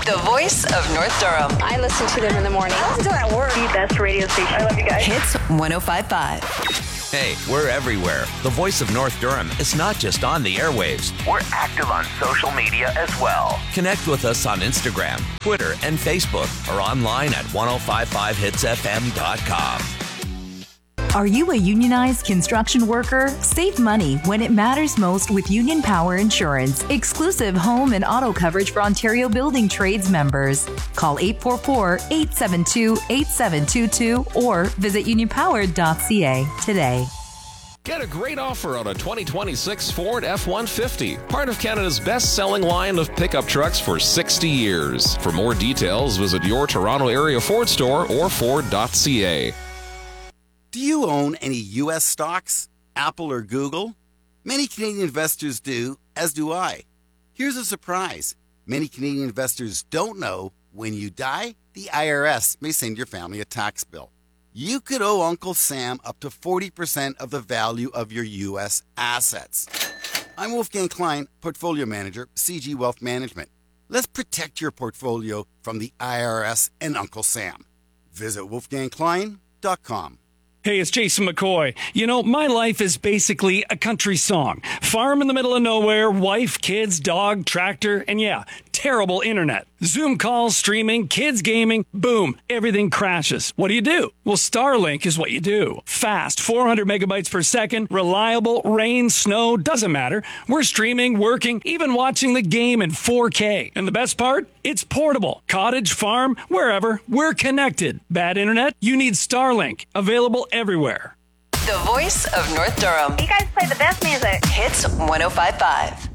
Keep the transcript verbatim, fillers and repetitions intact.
The voice of North Durham. I listen to them in the morning. I listen to it at work. The best radio station. I love you guys. Hits one oh five point five. Hey, we're everywhere. The voice of North Durham is not just on the airwaves. We're active on social media as well. Connect with us on Instagram, Twitter, and Facebook, or online at ten fifty-five hits f m dot com. Are you a unionized construction worker? Save money when it matters most with Union Power Insurance. Exclusive home and auto coverage for Ontario Building Trades members. Call eight four four, eight seven two, eight seven two two or visit union power dot c a today. Get a great offer on a twenty twenty-six Ford F one fifty, part of Canada's best-selling line of pickup trucks for sixty years. For more details, visit your Toronto area Ford store or ford dot c a. Do you own any U S stocks, Apple or Google? Many Canadian investors do, as do I. Here's a surprise. Many Canadian investors don't know when you die, the I R S may send your family a tax bill. You could owe Uncle Sam up to forty percent of the value of your U S assets. I'm Wolfgang Klein, Portfolio Manager, C G Wealth Management. Let's protect your portfolio from the I R S and Uncle Sam. Visit wolfgang klein dot com. Hey, it's Jason McCoy. You know, my life is basically a country song. Farm in the middle of nowhere, wife, kids, dog, tractor, and yeah, terrible internet. Zoom calls, streaming, kids gaming, boom, everything crashes. What do you do? Well, Starlink is what you do. Fast, four hundred megabytes per second, reliable, rain, snow, doesn't matter. We're streaming, working, even watching the game in four K. And the best part? It's portable. Cottage, farm, wherever, we're connected. Bad internet? You need Starlink. Available everywhere. The voice of North Durham. You guys play the best music. Hits one oh five point five.